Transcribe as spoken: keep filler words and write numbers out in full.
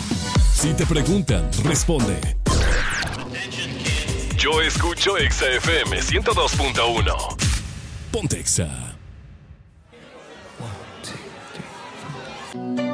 Si te preguntan, responde. Yo escucho Exa F M ciento dos punto uno. Ponte Exa. One, two, three, four.